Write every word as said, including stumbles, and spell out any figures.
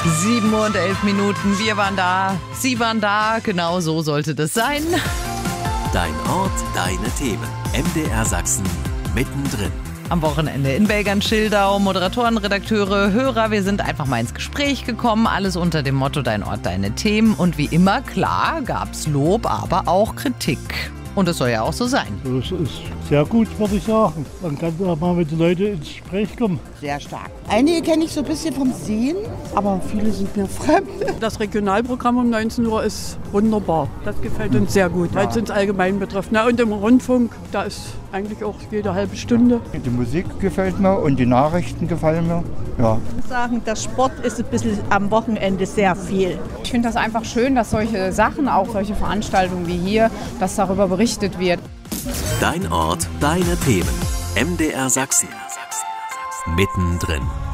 Sieben Uhr und elf Minuten, wir waren da, Sie waren da, genau so sollte das sein. Dein Ort, deine Themen. M D R Sachsen, mittendrin. Am Wochenende in Belgern-Schildau, Moderatoren, Redakteure, Hörer, wir sind einfach mal ins Gespräch gekommen, alles unter dem Motto Dein Ort, deine Themen. Und wie immer, klar, gab's Lob, aber auch Kritik. Und es soll ja auch so sein. Das ist sehr gut, würde ich sagen. Man kann da mal mit den Leuten ins Gespräch kommen. Sehr stark. Einige kenne ich so ein bisschen vom Sehen, aber viele sind mir fremd. Das Regionalprogramm um neunzehn Uhr ist wunderbar. Das gefällt uns sehr gut, weil es uns allgemein betrifft. Na, und im Rundfunk, da ist eigentlich auch jede halbe Stunde. Die Musik gefällt mir und die Nachrichten gefallen mir. Ja. Ich muss sagen, der Sport ist ein bisschen am Wochenende sehr viel. Ich finde das einfach schön, dass solche Sachen, auch solche Veranstaltungen wie hier, dass darüber berichtet wird. Dein Ort, deine Themen. M D R Sachsen. Mittendrin.